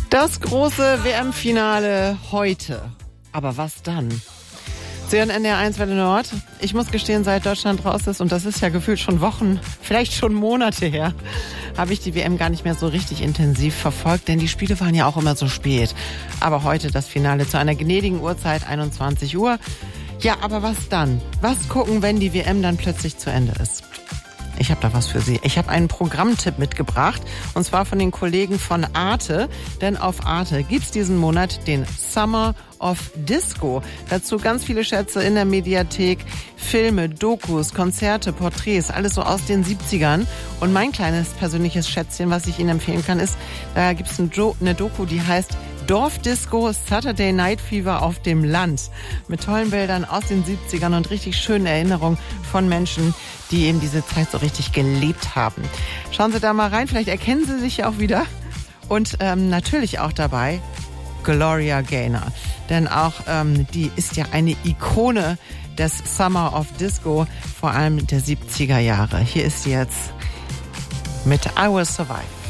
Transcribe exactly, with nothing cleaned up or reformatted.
Das große W M-Finale heute. Aber was dann? Sie hören N D R eins Welle Nord. Ich muss gestehen, seit Deutschland raus ist, und das ist ja gefühlt schon Wochen, vielleicht schon Monate her, habe ich die W M gar nicht mehr so richtig intensiv verfolgt, denn die Spiele waren ja auch immer so spät. Aber heute das Finale zu einer gnädigen Uhrzeit, einundzwanzig Uhr. Ja, aber was dann? Was gucken, wenn die W M dann plötzlich zu Ende ist? Ich habe da was für Sie. Ich habe einen Programmtipp mitgebracht, und zwar von den Kollegen von Arte. Denn auf Arte gibt's diesen Monat den Summer of Disco. Dazu ganz viele Schätze in der Mediathek, Filme, Dokus, Konzerte, Porträts, alles so aus den siebzigern. Und mein kleines persönliches Schätzchen, was ich Ihnen empfehlen kann, ist, da gibt's eine Doku, die heißt Dorfdisco Saturday Night Fever auf dem Land. Mit tollen Bildern aus den siebzigern und richtig schönen Erinnerungen von Menschen, die eben diese Zeit so richtig gelebt haben. Schauen Sie da mal rein, vielleicht erkennen Sie sich ja auch wieder. Und ähm, natürlich auch dabei Gloria Gaynor. Denn auch ähm, die ist ja eine Ikone des Summer of Disco, vor allem der siebziger Jahre. Hier ist sie jetzt mit I Will Survive.